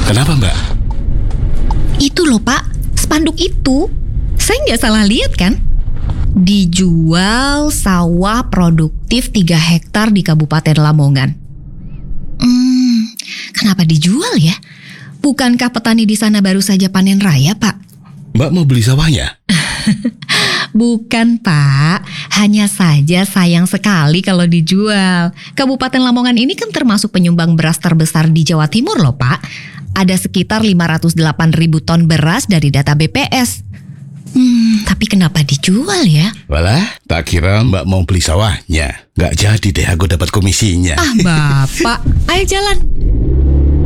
Kenapa, Mbak? Itu loh Pak, spanduk itu. Saya nggak salah lihat kan? Dijual sawah produktif 3 hektar di Kabupaten Lamongan. Kenapa dijual ya? Bukankah petani di sana baru saja panen raya, Pak? Mbak mau beli sawahnya? Bukan, Pak. Hanya saja sayang sekali kalau dijual. Kabupaten Lamongan ini kan termasuk penyumbang beras terbesar di Jawa Timur loh, Pak. Ada sekitar 508.000 ton beras dari data BPS. Tapi kenapa dijual ya? Walah, tak kira Mbak mau beli sawahnya. Nggak jadi deh aku dapat komisinya. Bapak, ayo jalan.